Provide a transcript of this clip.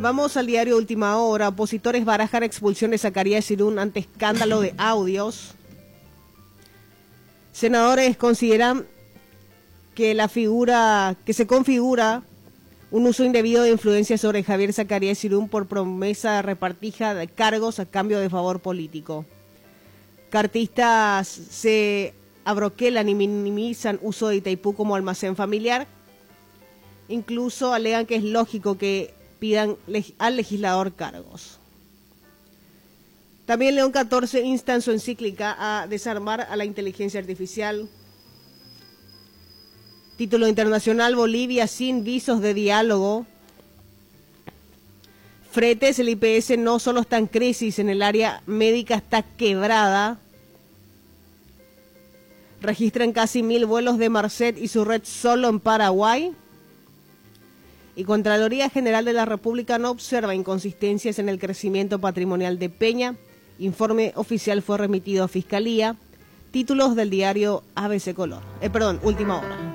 Vamos al diario Última Hora. Opositores barajan expulsión de Zacarías Irún ante escándalo de audios. Senadores consideran que se configura un uso indebido de influencia sobre Javier Zacarías Irún por promesa repartija de cargos a cambio de favor político. Cartistas se abroquelan y minimizan uso de Itaipú como almacén familiar. Incluso alegan que es lógico que pidan al legislador cargos. También León 14 insta en su encíclica a desarmar a la inteligencia artificial. Título internacional: Bolivia sin visos de diálogo. Fretes, el IPS no solo está en crisis, en el área médica está quebrada. Registran casi 1000 vuelos de Marcet y su red solo en Paraguay. Y Contraloría General de la República no observa inconsistencias en el crecimiento patrimonial de Peña. Informe oficial fue remitido a Fiscalía. Títulos del diario ABC Color. Última Hora.